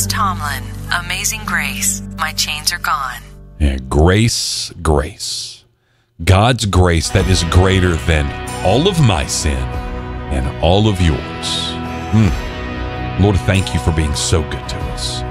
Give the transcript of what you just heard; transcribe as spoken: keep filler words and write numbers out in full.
Chris Tomlin, Amazing Grace, My Chains Are Gone. Yeah, grace, grace. God's grace that is greater than all of my sin and all of yours. Mm. Lord, thank you for being so good to us.